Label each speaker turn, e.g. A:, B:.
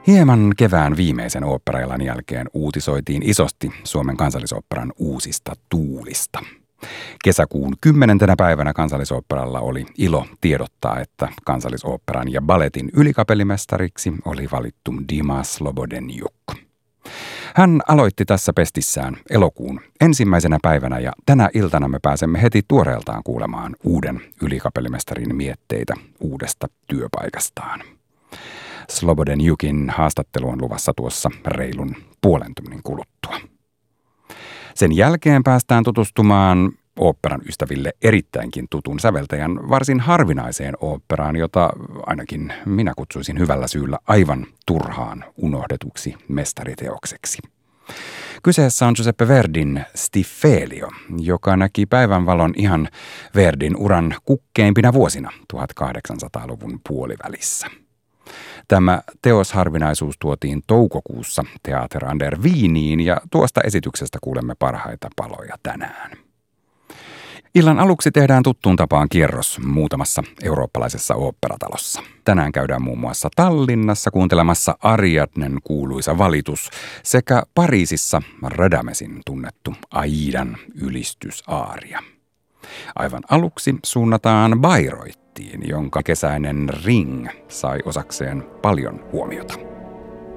A: Hieman kevään viimeisen oopperaillan jälkeen uutisoitiin isosti Suomen Kansallisoopperan uusista tuulista. Kesäkuun 10. päivänä Kansallisoopperalla oli ilo tiedottaa, että Kansallisoopperan ja balletin ylikapellimestariksi oli valittu Dima Slobodenjuk. Hän aloitti tässä pestissään elokuun 1. päivänä ja tänä iltana me pääsemme heti tuoreeltaan kuulemaan uuden ylikapellimestarin mietteitä uudesta työpaikastaan. Slobodenjukin haastattelu on luvassa tuossa reilun puolen tunnin kuluttua. Sen jälkeen päästään tutustumaan oopperan ystäville erittäinkin tutun säveltäjän varsin harvinaiseen oopperaan, jota ainakin minä kutsuisin hyvällä syyllä aivan turhaan unohdetuksi mestariteokseksi. Kyseessä on Giuseppe Verdin Stiffelio, joka näki päivänvalon ihan Verdin uran kukkeimpina vuosina 1800-luvun puolivälissä. Tämä teosharvinaisuus tuotiin toukokuussa Theater an der Wieniin ja tuosta esityksestä kuulemme parhaita paloja tänään. Illan aluksi tehdään tuttuun tapaan kierros muutamassa eurooppalaisessa oopperatalossa. Tänään käydään muun muassa Tallinnassa kuuntelemassa Ariadnen kuuluisa valitus sekä Pariisissa Radamesin tunnettu Aidan ylistysaaria. Aivan aluksi suunnataan Bayreuthtiin, jonka kesäinen Ring sai osakseen paljon huomiota.